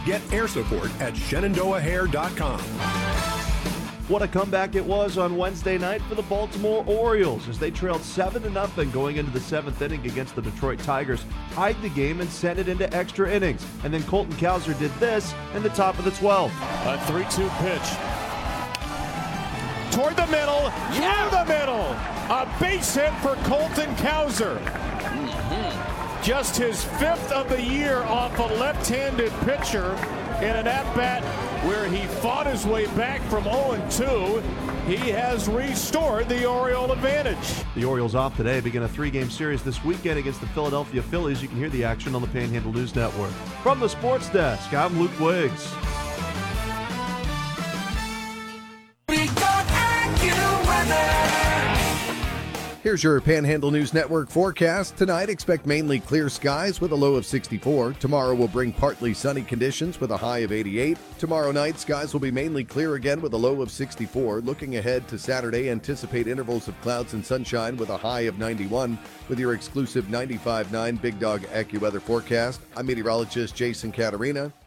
Get air support at shenandoahair.com. What a comeback it was on Wednesday night for the Baltimore Orioles as they trailed 7-0 going into the 7th inning against the Detroit Tigers, tied the game and sent it into extra innings. And then Colton Cowser did this in the top of the 12th. A 3-2 pitch. Toward the middle, through the middle. A base hit for Colton Cowser. Just his 5th of the year off a left-handed pitcher in an at-bat where he fought his way back from 0-2. He has restored the Oriole advantage. The Orioles off today begin a 3-game series this weekend against the Philadelphia Phillies. You can hear the action on the Panhandle News Network. From the Sports Desk, I'm Luke Wiggs. Here's your Panhandle News Network forecast. Tonight, expect mainly clear skies with a low of 64. Tomorrow will bring partly sunny conditions with a high of 88. Tomorrow night, skies will be mainly clear again with a low of 64. Looking ahead to Saturday, anticipate intervals of clouds and sunshine with a high of 91. With your exclusive 95.9 Big Dog AccuWeather forecast, I'm meteorologist Jason Caterina.